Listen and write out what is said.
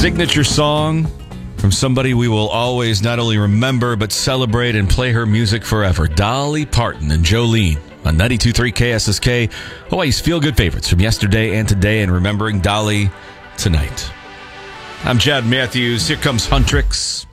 signature song from somebody we will always not only remember, but celebrate and play her music forever. Dolly Parton and Jolene on 92.3 KSSK. Hawaii's feel-good favorites from yesterday and today, and remembering Dolly tonight. I'm Chad Matthews. Here comes Huntrix.